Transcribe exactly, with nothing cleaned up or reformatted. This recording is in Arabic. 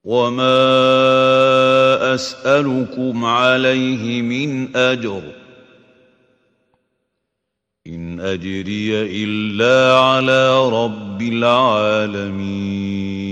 وما أسألكم عليه من أجر إن أجري إلا على رب العالمين